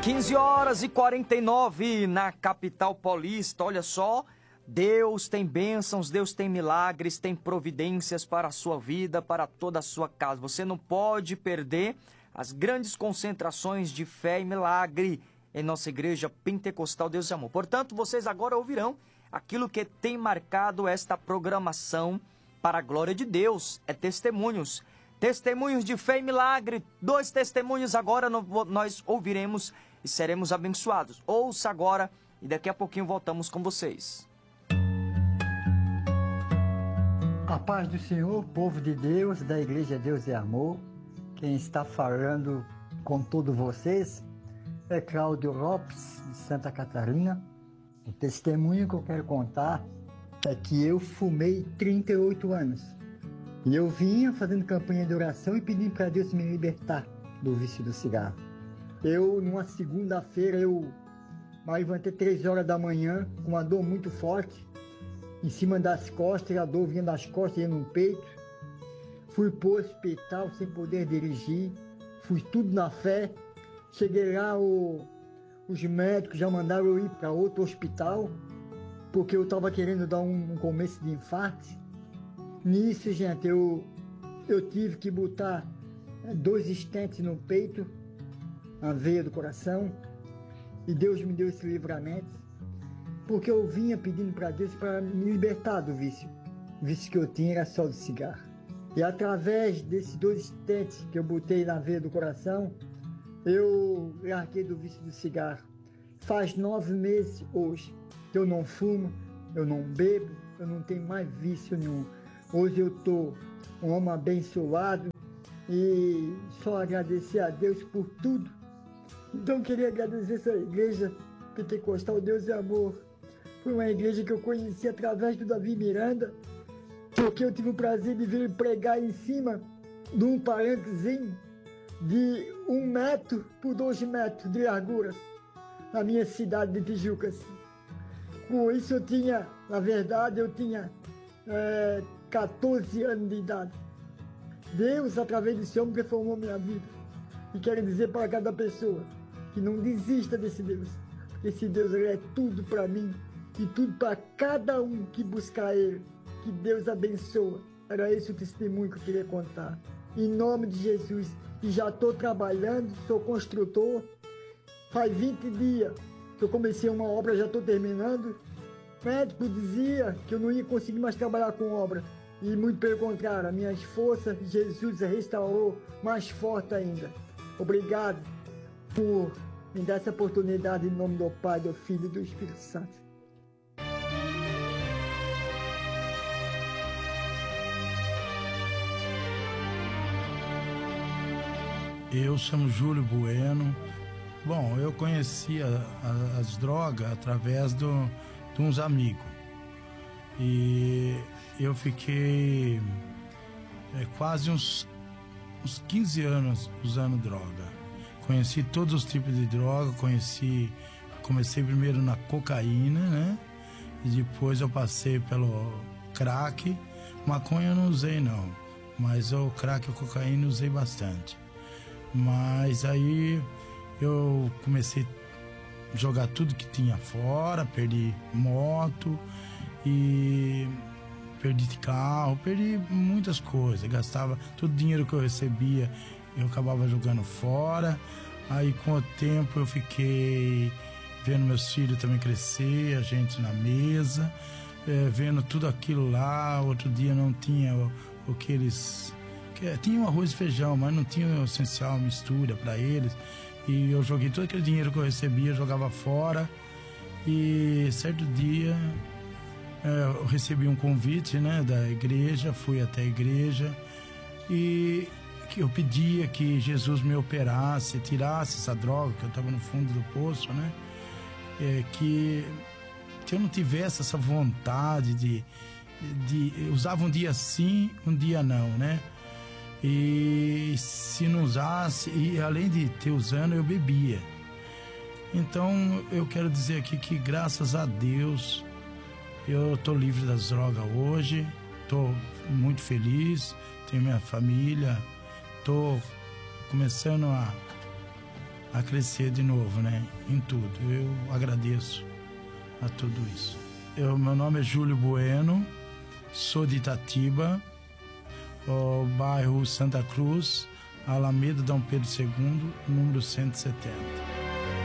15h49 na capital paulista. Olha só, Deus tem bênçãos, Deus tem milagres, tem providências para a sua vida, para toda a sua casa. Você não pode perder as grandes concentrações de fé e milagre em nossa igreja pentecostal Deus e Amor. Portanto, vocês agora ouvirão aquilo que tem marcado esta programação para a glória de Deus. É testemunhos. Testemunhos de fé e milagre. 2 testemunhos agora nós ouviremos e seremos abençoados. Ouça agora e daqui a pouquinho voltamos com vocês. A paz do Senhor, povo de Deus, da Igreja Deus e Amor. Quem está falando com todos vocês é Cláudio Lopes, de Santa Catarina. O testemunho que eu quero contar é que eu fumei 38 anos. E eu vinha fazendo campanha de oração e pedindo para Deus me libertar do vício do cigarro. Numa segunda-feira, me levantei 3 horas da manhã com uma dor muito forte, em cima das costas, e a dor vinha das costas e ia no peito. Fui para o hospital sem poder dirigir, fui tudo na fé. Cheguei lá, os médicos já mandaram eu ir para outro hospital, porque eu estava querendo dar um começo de infarto. Nisso, gente, eu tive que botar 2 stents no peito, na veia do coração, e Deus me deu esse livramento, porque eu vinha pedindo para Deus para me libertar do vício. O vício que eu tinha era só do cigarro. E através desses 2 stents que eu botei na veia do coração, eu larguei do vício do cigarro. Faz 9 meses hoje que eu não fumo, eu não bebo, eu não tenho mais vício nenhum. Hoje eu estou um homem abençoado e só agradecer a Deus por tudo. Então eu queria agradecer essa igreja pentecostal Deus e Amor. Foi uma igreja que eu conheci através do Davi Miranda, porque eu tive o prazer de vir pregar em cima de um palanquezinho de 1 metro por 2 metros de largura na minha cidade de Tijucas. Com isso eu tinha 14 anos de idade. Deus, através desse homem, transformou minha vida. E quero dizer para cada pessoa que não desista desse Deus. Porque esse Deus ele é tudo para mim e tudo para cada um que buscar Ele. Que Deus abençoa. Era esse o testemunho que eu queria contar. Em nome de Jesus. E já estou trabalhando, sou construtor. Faz 20 dias que eu comecei uma obra, já estou terminando. O médico dizia que eu não ia conseguir mais trabalhar com obra. E muito pelo contrário, as minhas forças, Jesus restaurou mais forte ainda. Obrigado por me dar essa oportunidade em nome do Pai, do Filho e do Espírito Santo. Eu chamo Júlio Bueno. Bom, eu conheci as drogas através de uns amigos. E eu fiquei quase uns 15 anos usando droga. Conheci todos os tipos de droga, comecei primeiro na cocaína, né? E depois eu passei pelo crack. Maconha eu não usei não, mas o crack e a cocaína eu usei bastante. Mas aí eu comecei a jogar tudo que tinha fora, perdi moto e perdi carro, perdi muitas coisas, gastava todo o dinheiro que eu recebia, eu acabava jogando fora. Aí com o tempo eu fiquei vendo meus filhos também crescer, a gente na mesa, vendo tudo aquilo lá. Outro dia não tinha o que eles... Tinha um arroz e feijão, mas não tinha o essencial, mistura para eles. E eu joguei todo aquele dinheiro que eu recebia, jogava fora. E certo dia eu recebi um convite, né, da igreja, fui até a igreja e que eu pedia que Jesus me operasse, tirasse essa droga, que eu estava no fundo do poço, né? Que eu não tivesse essa vontade de usava um dia sim, um dia não, né? E se não usasse, e além de ter usando, eu bebia. Então eu quero dizer aqui que graças a Deus eu estou livre das drogas hoje, estou muito feliz, tenho minha família, estou começando a a crescer de novo, né? Em tudo. Eu agradeço a tudo isso. Meu nome é Júlio Bueno, sou de Itatiba, o bairro Santa Cruz, Alameda Dom Pedro II, número 170.